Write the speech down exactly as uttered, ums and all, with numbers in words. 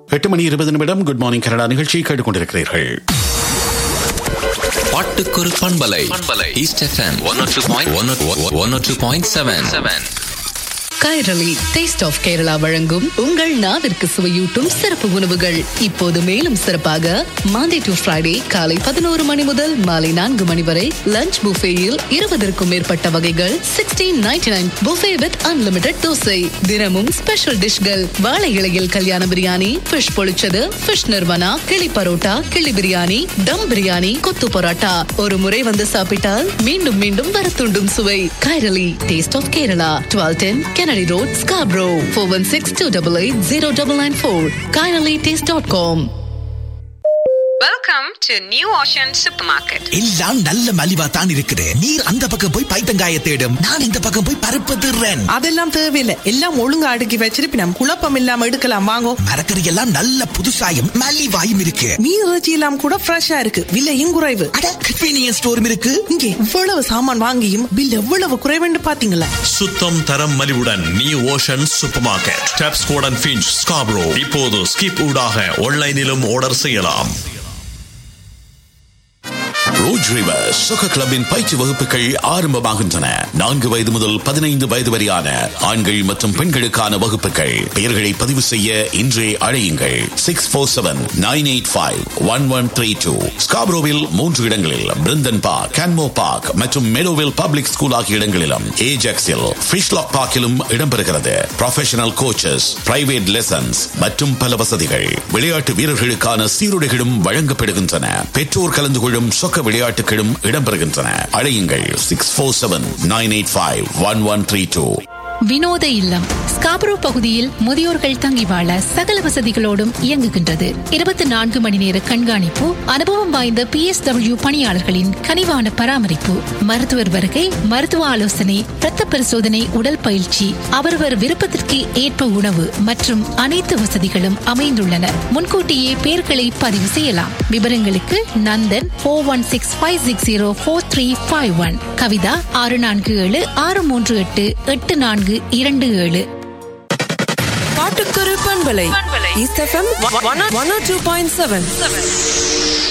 எட்டு மணி இருபது நிமிடம். குட் மார்னிங் கனடா நிகழ்ச்சியை கேட்டுக்கொண்டிருக்கிறீர்கள். பாட்டுக்கொரு பண்பலை east FM one O two point seven. Kairali taste of Kerala வழங்கும் உங்கள் நாவிற்கு சுவையூட்டும் சிறப்பு உணவுகள் இப்போது மேலும் சிறப்பாக மாண்டே டு ஃப்ரைடே காலை பதினோரு மணி முதல் மாலை நான்கு மணி வரை லஞ்ச் புஃபேயில் இருபதற்கும் மேற்பட்ட வகைகள் sixteen ninety nine buffet with unlimited dosa. தினமும் ஸ்பெஷல் டிஷ்கள் வாழை இலையில் கல்யாண பிரியாணி, ஃபிஷ் பொழிச்சது, ஃபிஷ் நிர்வனா, கிளி பரோட்டா, கிளி பிரியாணி, தம் பிரியாணி, கொத்து பரோட்டா. ஒரு முறை வந்து சாப்பிட்டால் மீண்டும் மீண்டும் வரத்துண்டும் சுவை. Kairali taste of Kerala, twelve ten Kennedy Road, Scarborough, four one six two eight eight zero nine nine four, kairali taste dot com. Welcome to New Ocean Supermarket. எல்லாம் நல்ல மலிவா தான் இருக்குது. நீர் அந்த பக்கம் போய் பைத்தங்காய தேடும், நான் இந்த பக்கம் போய் பருப்பு திருறேன். அதெல்லாம் தேவையில்லை, எல்லாம் ஒழுங்கா அடுக்கி வச்சிருப்பி நம்ம குழப்பம் இல்லாம எடுக்கலாம். வாங்கோ. மரக்கறி எல்லாம் நல்ல புதுசாயும் மலிவாயும் இருக்கு. மீன் இறைச்சி எல்லாம் கூட ஃப்ரெஷ்ஷா இருக்கு, விலையும் குறைவு. அட கன்வீனியன்ஸ் ஸ்டோரும் இருக்கு. இங்கே இவ்வளவு சாமான் வாங்கியும் பில் எவ்வளவு குறைவுன்னு பாத்தீங்களா? சுத்தம் தரம் மலிவுடன் new ocean super market, tops கோடன் ஃபிஞ்ச், ஸ்கார்ப்ரோ. இப்போது ஸ்கிப் ஊடாக ஆன்லைனிலும் ஆர்டர் செய்யலாம். ரோஜ் ரிவர் சொக்கர் கிளப்பின் பயிற்சி வகுப்புகள் ஆரம்பமாகின்றன. நான்கு வயது முதல் பதினைந்து வயது வரையான ஆண்கள் மற்றும் பெண்களுக்கான வகுப்புகள். பெயர்களை பதிவு செய்ய இன்றே அழையுங்கள். Six four seven nine eight five one one three two. ஸ்கார்ப்ரோவில் மூன்று இடங்களில், பிருந்தன் பார்க், கேன்மோ பார்க் மற்றும் மெடோவில் பப்ளிக் ஸ்கூல் ஆகிய இடங்களிலும், ஏஜெக்ஸில், ஃபிஷ்லாக் பார்க்கிலும் இடம்பெறுகிறது. ப்ரொஃபஷனல் கோச்சஸ், பிரைவேட் லெசன்ஸ் மற்றும் பல வசதிகள். விளையாட்டு வீரர்களுக்கான சீருடைகளும் வழங்கப்படுகின்றன. பெற்றோர் கலந்து கொள்ளும் சொக்க விளையாட்டுகளும் இடம்பெறுகின்றன. அழையுங்கள் six four seven nine eight five one one three two. வினோத இல்லம் ஸ்கார்ப்ரோ பகுதியில் முதியோர்கள் தங்கி வாழ சகல வசதிகளோடும் இயங்குகின்றது. இருபத்தி நான்கு மணி நேர கண்காணிப்பு, அனுபவம் வாய்ந்த பி எஸ் டபிள்யூ பணியாளர்களின் கனிவான பராமரிப்பு, மருத்துவர் வருகை, மருத்துவ ஆலோசனை, இரத்த பரிசோதனை, உடல் பயிற்சி, அவரவர் விருப்பத்திற்கு ஏற்ப உணவு மற்றும் அனைத்து வசதிகளும் அமைந்துள்ளன. முன்கூட்டியே பெயர்களை பதிவு செய்யலாம். விவரங்களுக்கு Nandan four one six five six zero four three five one, Kavitha ஆறு நான்கு ஏழு ஆறு மூன்று எட்டு எட்டு நான்கு இரண்டு ஏழு. பாட்டுக்கொரு பண்பலை ஈஸ்ட் எஃப்எம் ஒன் ஓ டூ பாயிண்ட் செவன்.